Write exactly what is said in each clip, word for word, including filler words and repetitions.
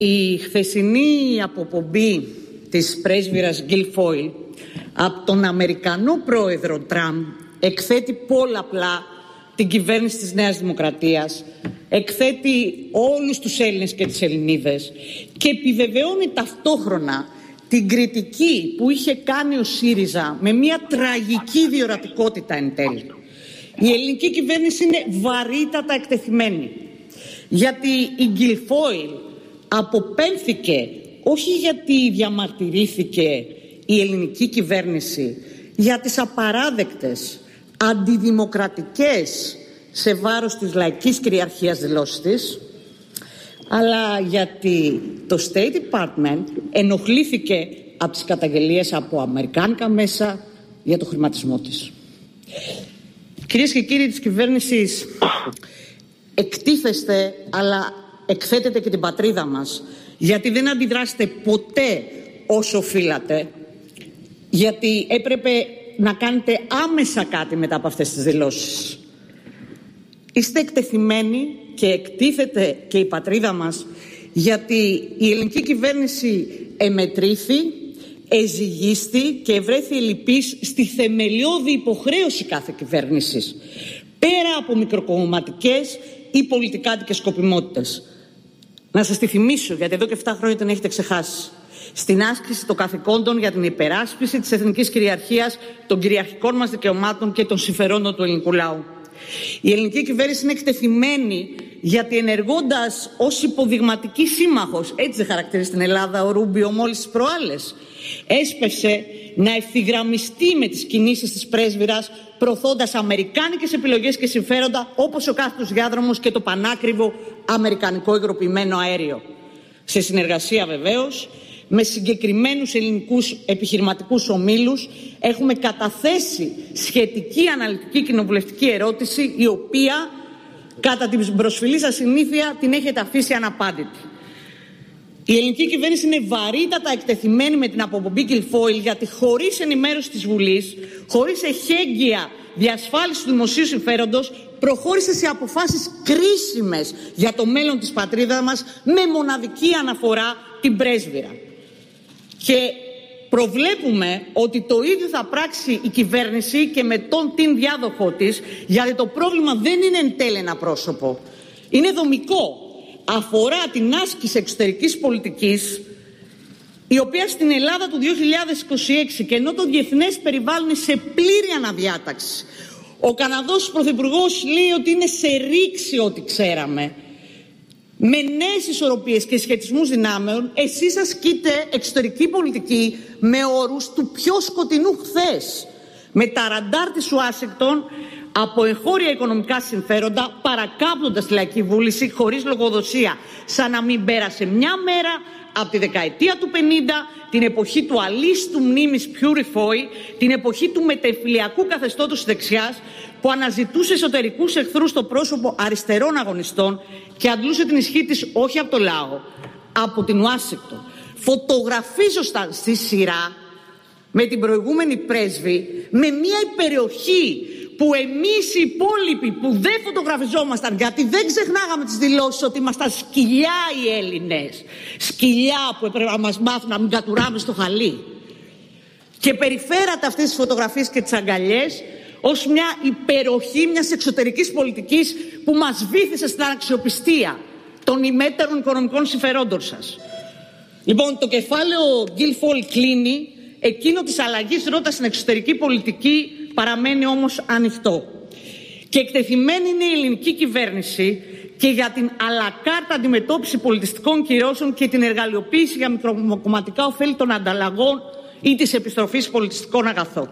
Η χθεσινή αποπομπή της πρέσβυρας Γκίλφοιλ από τον Αμερικανό πρόεδρο Τραμπ εκθέτει πολλαπλά την κυβέρνηση της Νέας Δημοκρατίας, εκθέτει όλους τους Έλληνες και τις Ελληνίδες και επιβεβαιώνει ταυτόχρονα την κριτική που είχε κάνει ο ΣΥΡΙΖΑ με μια τραγική διορατικότητα εν τέλει. Η ελληνική κυβέρνηση είναι βαρύτατα εκτεθειμένη, γιατί η Γκίλφοιλ αποπέμφθηκε όχι γιατί διαμαρτυρήθηκε η ελληνική κυβέρνηση για τις απαράδεκτες, αντιδημοκρατικές σε βάρος της λαϊκής κυριαρχίας δηλώσεις της, αλλά γιατί το State Department ενοχλήθηκε από τις καταγγελίες από αμερικάνικα μέσα για το χρηματισμό της. Κυρίες και κύριοι της κυβέρνησης, εκτίθεστε, αλλά εκθέτετε και την πατρίδα μας, γιατί δεν αντιδράσετε ποτέ όσο οφείλατε, γιατί έπρεπε να κάνετε άμεσα κάτι μετά από αυτές τις δηλώσεις. Είστε εκτεθειμένοι και εκτίθεται και η πατρίδα μας, γιατί η ελληνική κυβέρνηση εμετρήθη, εζυγίστη και ευρέθη ελλειπής στη θεμελιώδη υποχρέωση κάθε κυβέρνησης, πέρα από μικροκομματικές ή πολιτικάτικες σκοπιμότητες. Να σας τη θυμίσω, γιατί εδώ και εφτά χρόνια την έχετε ξεχάσει. Στην άσκηση των καθηκόντων για την υπεράσπιση της εθνικής κυριαρχίας, των κυριαρχικών μας δικαιωμάτων και των συμφερόντων του ελληνικού λαού. Η ελληνική κυβέρνηση είναι εκτεθειμένη, γιατί ενεργώντας ως υποδειγματική σύμμαχος, έτσι δεν χαρακτηρίζει την Ελλάδα ο Ρούμπιο μόλις τις προάλλες, έσπευσε να ευθυγραμμιστεί με τις κινήσεις της πρέσβυρας, προωθώντας αμερικάνικες επιλογές και συμφέροντα, όπως ο κάθετος διάδρομος και το πανάκριβο αμερικανικό υγροποιημένο αέριο. Σε συνεργασία βεβαίως με συγκεκριμένους ελληνικούς επιχειρηματικούς ομίλους έχουμε καταθέσει σχετική αναλυτική κοινοβουλευτική ερώτηση, η οποία κατά την προσφυλή σας συνήθεια την έχετε αφήσει αναπάντητη. Η ελληνική κυβέρνηση είναι βαρύτατα εκτεθειμένη με την αποπομπή Γκίλφοιλ, γιατί χωρίς ενημέρωση της Βουλής, χωρίς εχέγγυα διασφάλιση του δημοσίου συμφέροντος, προχώρησε σε αποφάσεις κρίσιμες για το μέλλον της πατρίδας μας, με μοναδική αναφορά την πρέσβυρα. Και προβλέπουμε ότι το ίδιο θα πράξει η κυβέρνηση και με τον την διάδοχό της, γιατί το πρόβλημα δεν είναι εν τέλει ένα πρόσωπο. Είναι δομικό. Αφορά την άσκηση εξωτερικής πολιτικής, η οποία στην Ελλάδα του δύο χιλιάδες είκοσι έξι, και ενώ το διεθνές περιβάλλον είναι σε πλήρη αναδιάταξη, ο Καναδός Πρωθυπουργός λέει ότι είναι σε ρήξη ό,τι ξέραμε, με νέες ισορροπίες και σχετισμούς δυνάμεων, εσείς ασκείτε εξωτερική πολιτική με όρους του πιο σκοτεινού χθες, με τα ραντάρ της Ουάσιγκτον από εγχώρια οικονομικά συμφέροντα, παρακάπτοντας τη λαϊκή βούληση χωρίς λογοδοσία, σαν να μην πέρασε μια μέρα από τη δεκαετία του πενήντα, την εποχή του αλίστου μνήμης Πιούριφόη, την εποχή του μετεμφυλιακού καθεστώτος της δεξιάς, που αναζητούσε εσωτερικούς εχθρούς στο πρόσωπο αριστερών αγωνιστών και αντλούσε την ισχύ της όχι από το λαό, από την Ουάσιγκτον. Φωτογραφίζονταν στη σειρά με την προηγούμενη πρέσβη, με μια περιοχή που εμείς οι υπόλοιποι που δεν φωτογραφιζόμασταν, γιατί δεν ξεχνάγαμε τις δηλώσεις ότι ήμασταν σκυλιά οι Έλληνες, σκυλιά που έπρεπε να μας μάθουν να μην κατουράμε στο χαλί, και περιφέρατε αυτές τις φωτογραφίες και τις αγκαλιές ως μια υπεροχή μιας εξωτερικής πολιτικής που μας βύθισε στην αξιοπιστία των ημέτερων οικονομικών συμφερόντων σας. Λοιπόν, το κεφάλαιο Γκίλφοιλ κλείνει, εκείνο της αλλαγής ρότας στην εξωτερική πολιτική παραμένει όμως ανοιχτό. Και εκτεθειμένη είναι η ελληνική κυβέρνηση και για την αλακάρτα αντιμετώπιση πολιτιστικών κυρώσεων και την εργαλειοποίηση για μικροκομματικά ωφέλη των ανταλλαγών ή της επιστροφής πολιτιστικών αγαθών.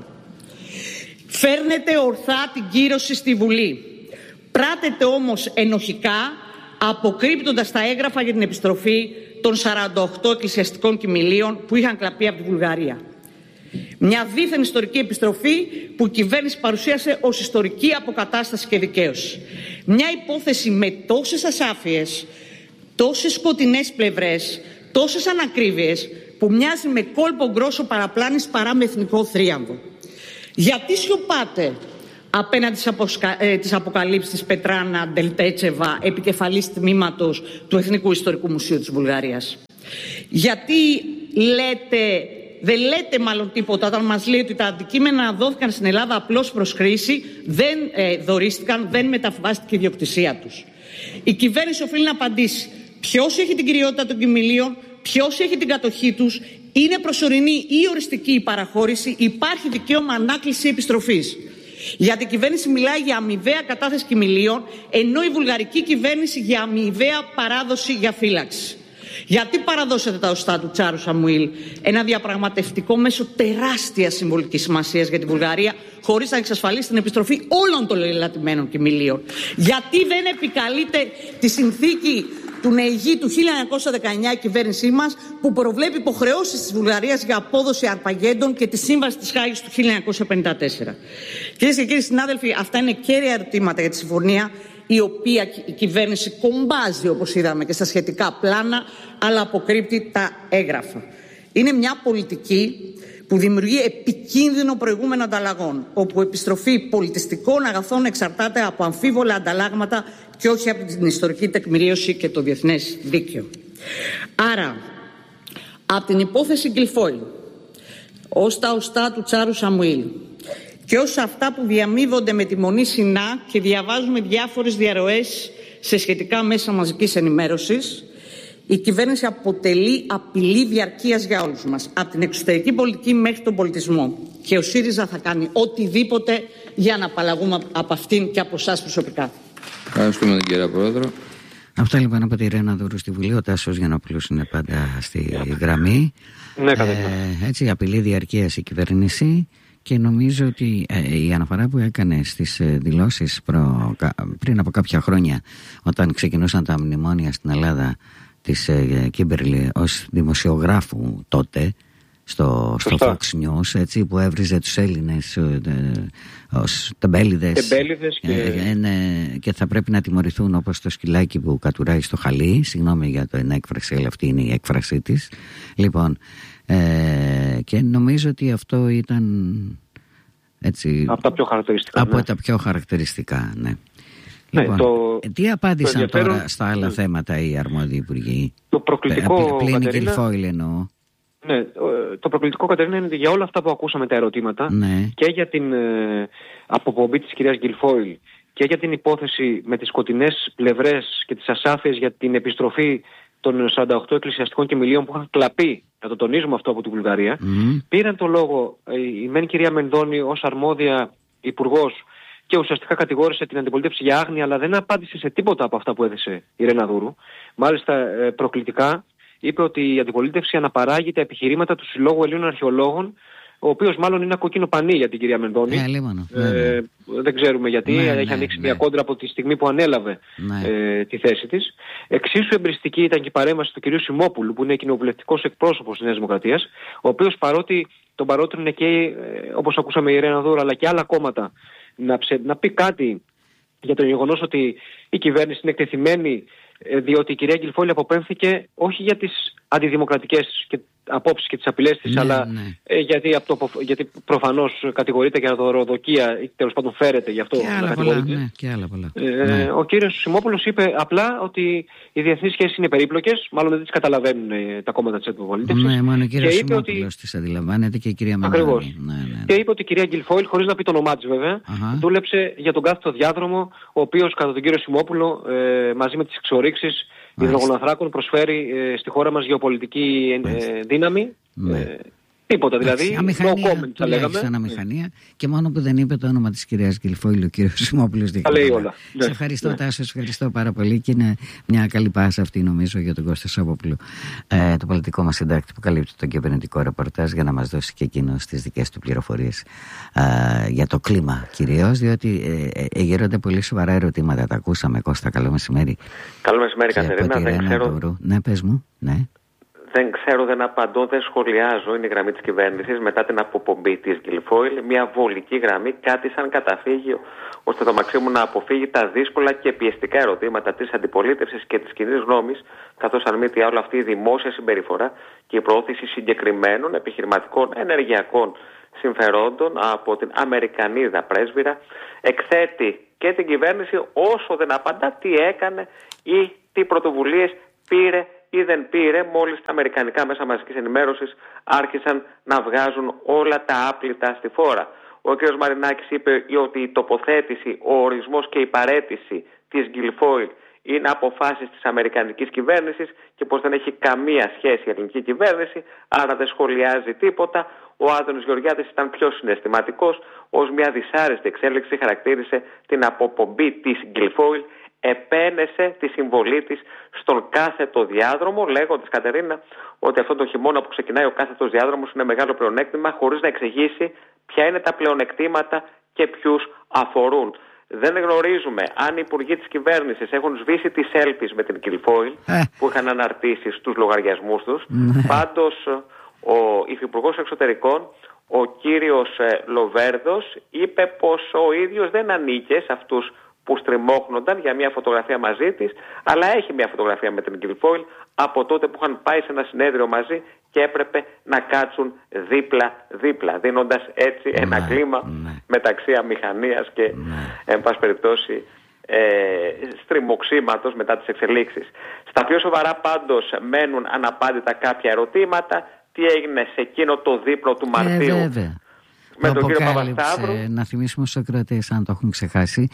Φέρνετε ορθά την κύρωση στη Βουλή. Πράτετε όμως ενοχικά, αποκρύπτοντας τα έγγραφα για την επιστροφή των σαράντα οκτώ εκκλησιαστικών κοιμηλίων που είχαν κλαπεί από τη Βουλγαρία. Μια δίθεν ιστορική επιστροφή που η κυβέρνηση παρουσίασε ως ιστορική αποκατάσταση και δικαίωση. Μια υπόθεση με τόσες ασάφειες, τόσες σκοτεινές πλευρές, τόσες ανακρίβειες, που μοιάζει με κόλπο γκρόσο παραπλάνης παρά με εθνικό θρίαμβο. Γιατί σιωπάτε απέναντι στις αποσκα... ε, τις αποκαλύψεις της Πετράνα Ντελτέτσεβα, επικεφαλής τμήματος του Εθνικού Ιστορικού Μουσείου της Βουλγαρίας. Γιατί λέτε, δεν λέτε μάλλον τίποτα όταν μας λέει ότι τα αντικείμενα δόθηκαν στην Ελλάδα απλώς προς χρήση, δεν ε, δωρίστηκαν, δεν μεταβάστηκε η ιδιοκτησία τους. Η κυβέρνηση οφείλει να απαντήσει ποιος έχει την κυριότητα των κοιμηλίων, ποιος έχει την κατοχή τους, είναι προσωρινή ή οριστική η παραχώρηση, υπάρχει δικαίωμα ανάκληση επιστροφής. Γιατί η κυβέρνηση μιλάει για αμοιβαία κατάθεση κοιμηλίων, ενώ η βουλγαρική κυβέρνηση για αμοιβαία παράδοση για φύλαξη. Γιατί παραδώσατε τα οστά του Τσάρου Σαμουήλ, ένα διαπραγματευτικό μέσο τεράστιας συμβολικής σημασίας για τη Βουλγαρία, χωρίς να εξασφαλίσει την επιστροφή όλων των λελατημένων κοιμηλίων? Γιατί δεν επικαλείται τη συνθήκη του ΝΕΙΓΙ του χίλια εννιακόσια δεκαεννιά η κυβέρνησή μας, που προβλέπει υποχρεώσεις της Βουλγαρίας για απόδοση αρπαγέντων, και τη σύμβαση της Χάγης του χίλια εννιακόσια πενήντα τέσσερα. Κυρίες και κύριοι συνάδελφοι, αυτά είναι κέρια ερωτήματα για τη συμφωνία, η οποία η κυβέρνηση κομπάζει, όπως είδαμε, και στα σχετικά πλάνα, αλλά αποκρύπτει τα έγγραφα. Είναι μια πολιτική που δημιουργεί επικίνδυνο προηγούμενο ανταλλαγών, όπου επιστροφή πολιτιστικών αγαθών εξαρτάται από αμφίβολα ανταλλάγματα και όχι από την ιστορική τεκμηρίωση και το διεθνές δίκαιο. Άρα, από την υπόθεση Γκιλφόιλ ως τα οστά του Τσάρου Σαμουήλ και ως αυτά που διαμείβονται με τη Μονή Σινά και διαβάζουμε διάφορες διαρροές σε σχετικά μέσα μαζικής ενημέρωσης, η κυβέρνηση αποτελεί απειλή διαρκείας για όλους μας, από την εξωτερική πολιτική μέχρι τον πολιτισμό. Και ο ΣΥΡΙΖΑ θα κάνει οτιδήποτε για να απαλλαγούμε από αυτήν και από εσάς προσωπικά. Ευχαριστούμε την κυρία Πρόεδρο. Αυτά λοιπόν από τη Ρένα Δούρου στη Βουλή. Ο Τάσος Γιαννόπουλος είναι πάντα στη γραμμή. Ναι, ε, έτσι, απειλή διαρκείας η κυβέρνηση. Και νομίζω ότι ε, η αναφορά που έκανε στις ε, δηλώσεις προ, κα, πριν από κάποια χρόνια, όταν ξεκινούσαν τα μνημόνια στην Ελλάδα, της ε, Κίμπερλι ως δημοσιογράφου τότε στο, στο Fox News, έτσι, που έβριζε τους Έλληνες ε, ε, ως τεμπέληδες, τεμπέληδες και... Ε, ε, ναι, και θα πρέπει να τιμωρηθούν όπως το σκυλάκι που κατουράει στο χαλί. Συγγνώμη για την έκφραση, αλλά αυτή είναι η έκφρασή της. Λοιπόν, ε, και νομίζω ότι αυτό ήταν έτσι, από τα πιο χαρακτηριστικά. Από ναι. τα πιο χαρακτηριστικά, ναι. Ναι, Λοιπόν, το, τι απάντησαν το ενδιαφέρον... τώρα στα άλλα ναι. θέματα οι αρμόδιοι υπουργοί? Το προκλητικό, Πλην Κατερίνα... Γκιλφόιλ εννοώ. Ναι, το προκλητικό, Κατερίνα, είναι ότι για όλα αυτά που ακούσαμε τα ερωτήματα, ναι. και για την ε, αποπομπή της κυρίας Γκιλφόιλ και για την υπόθεση με τις σκοτεινές πλευρές και τις ασάφειες για την επιστροφή των σαράντα οκτώ εκκλησιαστικών κοιμηλίων που είχαν κλαπεί, να το τονίζουμε αυτό, από τη Βουλγαρία, mm. πήραν το λόγο η μεν κυρία Μενδώνη ως αρμόδια υπουργός και ουσιαστικά κατηγόρησε την αντιπολίτευση για άγνοια, αλλά δεν απάντησε σε τίποτα από αυτά που έθεσε η Ρένα Δούρου. Μάλιστα προκλητικά είπε ότι η αντιπολίτευση αναπαράγει τα επιχειρήματα του Συλλόγου Ελλήνων Αρχαιολόγων, ο οποίος μάλλον είναι ένα κόκκινο πανί για την κυρία Μενδώνη. Ε, λίμωνο, ε, ε, δεν ξέρουμε γιατί, ναι, έχει ναι, ανοίξει ναι. μια κόντρα από τη στιγμή που ανέλαβε ναι. ε, τη θέση της. Εξίσου εμπριστική ήταν και η παρέμβαση του κυρίου Σιμόπουλου, που είναι κοινοβουλευτικός εκπρόσωπος της Νέας Δημοκρατίας, ο οποίος παρότι τον παρότρινε και, ε, όπως ακούσαμε, η Ρένα Δούρου, αλλά και άλλα κόμματα, να, ψε, να πει κάτι για το γεγονός ότι η κυβέρνηση είναι εκτεθειμένη, διότι η κυρία Γκιλφόιλ αποπέμφθηκε όχι για τις αντιδημοκρατικές και απόψεις και τις απειλές της, ναι, αλλά ναι. Ε, γιατί, από το, γιατί προφανώς κατηγορείται για δωροδοκία ή τέλος πάντων φέρεται γι' αυτό και άλλα να πολλά, ναι, και άλλα πολλά. Ε, ναι. Ο κύριος Σιμόπουλος είπε απλά ότι οι διεθνείς σχέσεις είναι περίπλοκες, μάλλον δεν τις καταλαβαίνουν ε, τα κόμματα της αντιπολίτευσης. Ναι, μόνο ο κύριος Σιμόπουλος ότι... τις αντιλαμβάνεται και η κυρία Μενδώνη. Ακριβώς. Ναι, ναι, ναι. Και είπε ότι η κυρία Γκιλφόιλ, χωρίς να πει το όνομά της βέβαια, uh-huh. δούλεψε για τον κάθετο διάδρομο, ο οποίος κατά τον κύριο Σιμόπουλο ε, μαζί με τις εξορίξεις υδρογοναθράκων προσφέρει ε, στη χώρα μας γεωπολιτική ε, δύναμη. Ναι. Ε, τίποτα δηλαδή. Αμηχανία, no comment, θα λέγαμε. Σαν αμηχανία, και μόνο που δεν είπε το όνομα της κυρίας Γκιλφόιλ, ο κύριος Σιμόπουλος. Τα λέει όλα. Σε ευχαριστώ, ναι. Τάσο, ευχαριστώ πάρα πολύ, και είναι μια καλή πάσα αυτή, νομίζω, για τον Κώστα Σαββόπουλο, ε, το πολιτικό μας συντάκτη, που καλύπτει τον κυβερνητικό ρεπορτάζ, για να μας δώσει και εκείνο τις δικές του πληροφορίες ε, για το κλίμα κυρίως, διότι ε, ε, γέρονται πολύ σοβαρά ερωτήματα. Τα ακούσαμε, Κώστα. Καλό μεσημέρι. Καλό μεσημέρι, Κατερίνα. Δεν ξέρω... Ναι, πες μου. Ναι. Δεν ξέρω, δεν απαντώ, δεν σχολιάζω. Είναι η γραμμή της κυβέρνησης μετά την αποπομπή της Γκιλφόιλ. Μια βολική γραμμή, κάτι σαν καταφύγιο, ώστε το Μαξίμου να αποφύγει τα δύσκολα και πιεστικά ερωτήματα της αντιπολίτευσης και της κοινής γνώμης, καθώς αν μη τι άλλο αυτή η δημόσια συμπεριφορά και η προώθηση συγκεκριμένων επιχειρηματικών, ενεργειακών συμφερόντων από την Αμερικανίδα πρέσβυρα, εκθέτει και την κυβέρνηση όσο δεν απαντά τι έκανε ή τι πρωτοβουλίες πήρε ή δεν πήρε, μόλις τα αμερικανικά μέσα μαζικής ενημέρωσης άρχισαν να βγάζουν όλα τα άπλυτα στη φόρα. Ο κ. Μαρινάκης είπε ότι η τοποθέτηση, ο ορισμός και η παραίτηση της Γκιλφόιλ είναι αποφάσεις της αμερικανικής κυβέρνησης και πως δεν έχει καμία σχέση η ελληνική κυβέρνηση, άρα δεν σχολιάζει τίποτα. Ο Άδωνης Γεωργιάδης ήταν πιο συναισθηματικός, ως μια δυσάρεστη εξέλιξη χαρακτήρισε την αποπομπή της Γκιλφόιλ, επένεσε τη συμβολή της στον κάθετο διάδρομο, λέγοντας, Κατερίνα, ότι αυτό το χειμώνα που ξεκινάει ο κάθετος διάδρομος είναι μεγάλο πλεονέκτημα, χωρίς να εξηγήσει ποια είναι τα πλεονεκτήματα και ποιους αφορούν. Δεν γνωρίζουμε αν οι υπουργοί της κυβέρνησης έχουν σβήσει τις selfies με την Γκιλφόιλ που είχαν αναρτήσει στους λογαριασμούς τους. Πάντως, ο υφυπουργός εξωτερικών, ο κύριος Λοβέρδος, είπε πως ο ίδιος δεν ανήκε σε αυτούς που στριμώχνονταν για μια φωτογραφία μαζί της, αλλά έχει μια φωτογραφία με την Γκιλφόιλ από τότε που είχαν πάει σε ένα συνέδριο μαζί και έπρεπε να κάτσουν δίπλα-δίπλα, δίνοντας έτσι ένα ναι, κλίμα ναι. μεταξύ αμηχανίας και, ναι. εν πάση περιπτώσει, ε, στριμωξίματος μετά τις εξελίξεις. Στα πιο σοβαρά πάντως μένουν αναπάντητα κάποια ερωτήματα. Τι έγινε σε εκείνο το δείπνο του Μαρτίου ε, με τον κύριο Παπασταύρου? Να θυμίσουμε στους ακροατές, αν το έχουν ξεχάσει,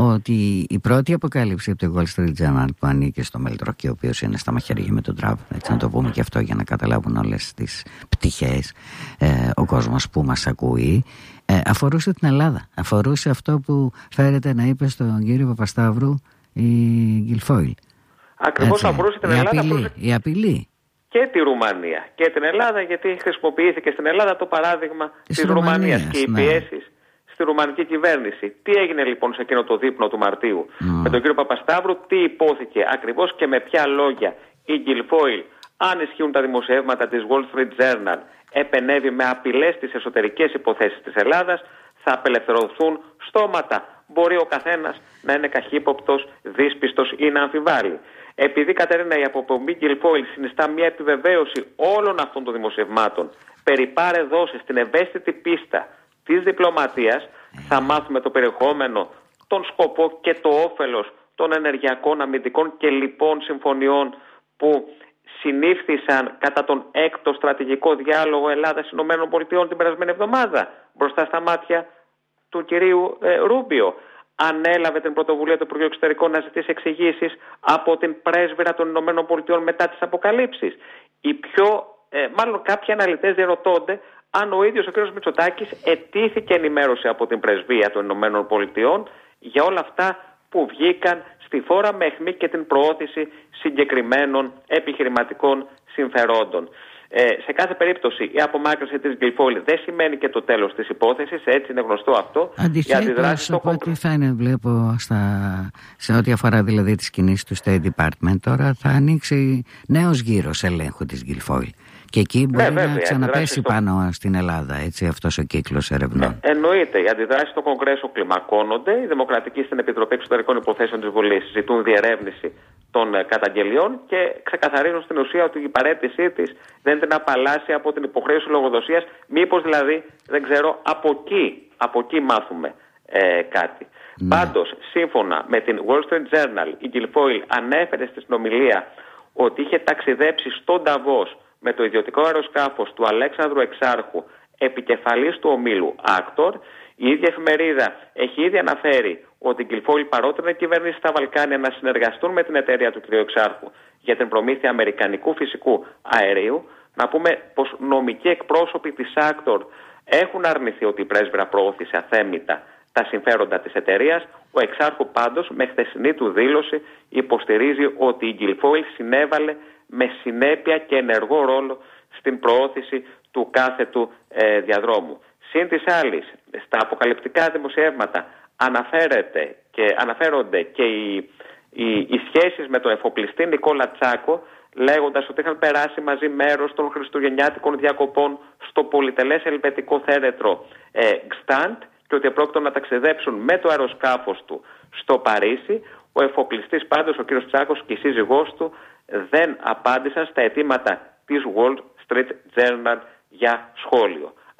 ότι η πρώτη αποκάλυψη από το Wall Street Journal που ανήκει στο Μελτροκί, ο οποίος είναι στα μαχαίρια με τον Τραμπ, έτσι να το πούμε και αυτό για να καταλάβουν όλες τις πτυχές, ε, ο κόσμος που μας ακούει, ε, αφορούσε την Ελλάδα. Αφορούσε αυτό που φέρεται να είπε στον κύριο Παπασταύρου η Γκιλφόιλ. Ακριβώς, αφορούσε την η Ελλάδα. Απειλή, αφορούσε... η απειλή. Και τη Ρουμανία και την Ελλάδα, γιατί χρησιμοποιήθηκε στην Ελλάδα το παράδειγμα της, της Ρουμανίας, Ρουμανίας και οι ναι. πιέσεις στη ρουμανική κυβέρνηση. Τι έγινε λοιπόν σε εκείνο το δείπνο του Μαρτίου mm. με τον κύριο Παπασταύρου, τι υπόθηκε ακριβώς και με ποια λόγια η Γκιλφόιλ, αν ισχύουν τα δημοσιεύματα της Wall Street Journal, επενέβη με απειλές στις εσωτερικές υποθέσεις της Ελλάδας, θα απελευθερωθούν στόματα. Μπορεί ο καθένας να είναι καχύποπτος, δύσπιστος ή να αμφιβάλλει. Επειδή, Κατερίνα, η αποπομπή Γκιλφόιλ συνιστά μια επιβεβαίωση όλων αυτών των δημοσιευμάτων περί πάρε δώσε στην ευαίσθητη πίστα της διπλωματίας, θα μάθουμε το περιεχόμενο, τον σκοπό και το όφελος των ενεργειακών, αμυντικών και λοιπών συμφωνιών που συνήφθησαν κατά τον έκτο στρατηγικό διάλογο Ελλάδας-Ηνωμένων Πολιτειών την περασμένη εβδομάδα μπροστά στα μάτια του κυρίου ε, Ρούμπιο. Ανέλαβε την πρωτοβουλία του Υπουργείου Εξωτερικών να ζητήσει εξηγήσεις από την πρέσβυρα των Ηνωμένων Πολιτειών μετά τις αποκαλύψεις. Οι πιο, ε, μάλλον κάποιοι αναλυτές διαρωτώνται αν ο ίδιος ο κ. Μητσοτάκης ετήθηκε ενημέρωση από την πρεσβεία των Ηνωμένων Πολιτειών για όλα αυτά που βγήκαν στη φόρα με αιχμή και την προώθηση συγκεκριμένων επιχειρηματικών συμφερόντων. Ε, σε κάθε περίπτωση η απομάκρυνση της Γκιλφόιλ δεν σημαίνει και το τέλος της υπόθεσης, έτσι είναι γνωστό αυτό. Αντιθέτως, από ό,τι θα είναι, βλέπω στα, σε ό,τι αφορά δηλαδή τις κινήσεις του State Department, τώρα θα ανοίξει νέος γύρος ελέγχου της Γκιλφόιλ. Και εκεί μπορεί ναι, να ξαναπέσει στο... πάνω στην Ελλάδα, έτσι, αυτός ο κύκλος ερευνών. Ε, εννοείται. Οι αντιδράσεις στο Κογκρέσο κλιμακώνονται. Οι Δημοκρατικοί στην Επιτροπή Εξωτερικών Υποθέσεων της Βουλής ζητούν διερεύνηση των ε, καταγγελιών και ξεκαθαρίζουν στην ουσία ότι η παραίτησή της δεν την απαλλάσσει από την υποχρέωση λογοδοσίας. Μήπως δηλαδή, δεν ξέρω, από εκεί, από εκεί μάθουμε ε, κάτι. Ναι. Πάντως, σύμφωνα με την Wall Street Journal, η Γκιλφόιλ ανέφερε στη συνομιλία ότι είχε ταξιδέψει στον Νταβός με το ιδιωτικό αεροσκάφος του Αλέξανδρου Εξάρχου, επικεφαλής του ομίλου Άκτορ. Η ίδια εφημερίδα έχει ήδη αναφέρει ότι η Γκιλφόιλ παρότρινε κυβερνήσεις στα Βαλκάνια να συνεργαστούν με την εταιρεία του κ. Εξάρχου για την προμήθεια αμερικανικού φυσικού αερίου. Να πούμε πως νομικοί εκπρόσωποι της Άκτορ έχουν αρνηθεί ότι η πρέσβυρα προώθησε αθέμητα τα συμφέροντα της εταιρείας. Ο Εξάρχου πάντως με χθεσινή του δήλωση υποστηρίζει ότι η Γκιλφόιλ συνέβαλε με συνέπεια και ενεργό ρόλο στην προώθηση του κάθετου ε, διαδρόμου. Συν της άλλης, στα αποκαλυπτικά δημοσιεύματα αναφέρεται και, αναφέρονται και οι, οι, οι σχέσεις με τον εφοπλιστή Νικόλα Τσάκο, λέγοντας ότι είχαν περάσει μαζί μέρος των χριστουγεννιάτικων διακοπών στο πολυτελές ελβετικό θέρετρο ε, Γκστάντ και ότι επρόκειτο να ταξιδέψουν με το αεροσκάφος του στο Παρίσι. Ο εφοπλιστής πάντως, ο κ. Τσάκος και η σύζυγός του, δεν απάντησαν στα αιτήματα της Wall Street Journal για σχόλιο.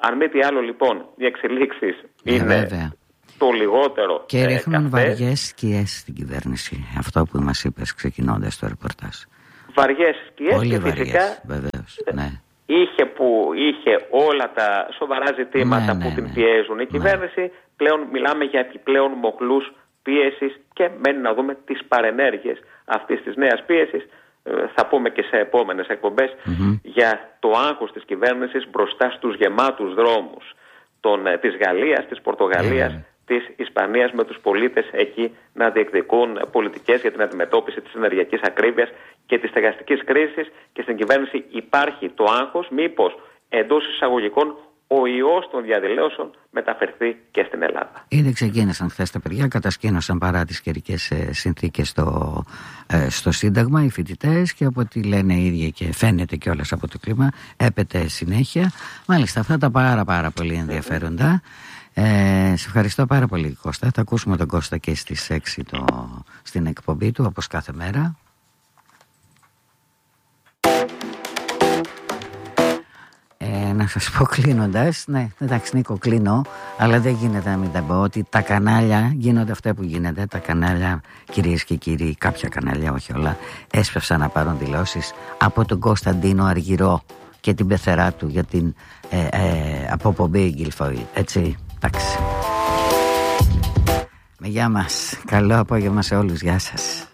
Αν μη τι άλλο λοιπόν, οι εξελίξεις ε, είναι βέβαια. το λιγότερο. Και ρίχνουν ε, βαριές σκιές στην κυβέρνηση. Αυτό που μας είπες ξεκινώντας το ρεπορτάζ. Βαριές σκιές Πολύ και βαριές, φυσικά βεβαίως, ναι. είχε, που, είχε όλα τα σοβαρά ζητήματα ναι, που ναι, την πιέζουν. Η ναι. κυβέρνηση πλέον μιλάμε για επιπλέον μοχλούς πίεσης και μένει να δούμε τις παρενέργειες αυτής της νέας πίεσης. Θα πούμε και σε επόμενες εκπομπές mm-hmm. για το άγχος της κυβέρνησης μπροστά στους γεμάτους δρόμους των, της Γαλλίας, της Πορτογαλίας, mm. της Ισπανίας, με τους πολίτες εκεί να διεκδικούν πολιτικές για την αντιμετώπιση της ενεργειακής ακρίβειας και της στεγαστικής κρίσης, και στην κυβέρνηση υπάρχει το άγχος μήπως εντός εισαγωγικών ο ιός των διαδηλώσεων μεταφερθεί και στην Ελλάδα. Ήδη ξεκίνησαν χθες τα παιδιά, κατασκήνωσαν παρά τις καιρικές συνθήκες στο, ε, στο Σύνταγμα οι φοιτητές, και από ό,τι λένε οι ίδιοι και φαίνεται κιόλας από το κλίμα, έπεται συνέχεια. Μάλιστα, αυτά τα πάρα πάρα πολύ ενδιαφέροντα. Ε, σε ευχαριστώ πάρα πολύ, Κώστα. Θα ακούσουμε τον Κώστα και στις έξι το, στην εκπομπή του, όπως κάθε μέρα. Ε, να σας πω κλείνοντας, ναι, εντάξει Νίκο, κλείνω, αλλά δεν γίνεται να μην τα πω, ότι τα κανάλια γίνονται αυτά που γίνεται. Τα κανάλια, κυρίες και κύριοι, κάποια κανάλια, όχι όλα, έσπευσαν να πάρουν δηλώσεις από τον Κωνσταντίνο Αργυρό και την πεθερά του για την ε, ε, αποπομπή Γκυλφόιλ, έτσι, εντάξει. Με γεια μας, καλό απόγευμα σε όλους, γεια σας.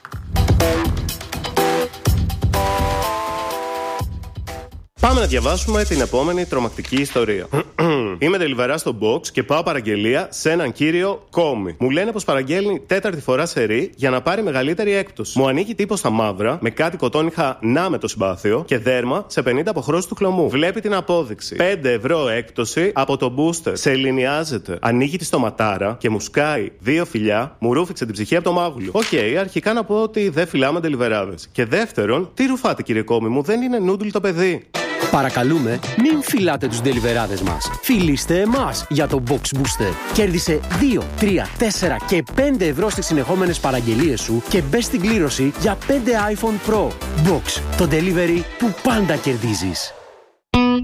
Πάμε να διαβάσουμε την επόμενη τρομακτική ιστορία. Είμαι τελιβερά στο box και πάω παραγγελία σε έναν κύριο Κόμι. Μου λένε πως παραγγέλνει τέταρτη φορά σερί για να πάρει μεγαλύτερη έκπτωση. Μου ανοίγει τύπο στα μαύρα, με κάτι κοτόνιχα να με το συμπάθειο και δέρμα σε πενήντα αποχρώσεις του χλωμού. Βλέπει την απόδειξη. πέντε ευρώ έκπτωση από το booster. Σε ελληνιάζεται. Ανοίγει τη στοματάρα και μου σκάει δύο φιλιά, μου ρούφηξε την ψυχή από το μάγουλο. Οκ, okay, αρχικά να πω ότι δεν φυλάμε τελιβεράδες. Και δεύτερον, τι ρουφάτε κύριε Κόμι μου, δεν είναι νούντλ το παιδί. Παρακαλούμε, μην φιλάτε τους ντελιβεράδες μας. Φιλήστε εμάς για το Box Booster. Κέρδισε δύο, τρία, τέσσερα και πέντε ευρώ στις συνεχόμενες παραγγελίες σου και μπες στην κλήρωση για πέντε iPhone Pro. Box, το delivery που πάντα κερδίζεις.